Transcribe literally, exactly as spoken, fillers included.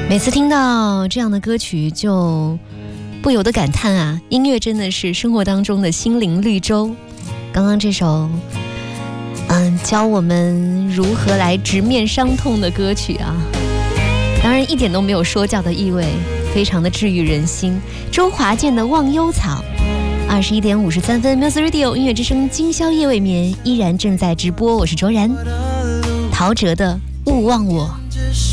每次听到这样的歌曲，就不由得感叹啊，音乐真的是生活当中的心灵绿洲。刚刚这首嗯，教我们如何来直面伤痛的歌曲啊，当然一点都没有说教的意味，非常的治愈人心。周华健的《忘忧草》，二十一点五十三分 ，Music Radio 音乐之声，今宵夜未眠依然正在直播，我是卓然。陶喆的《勿忘我》。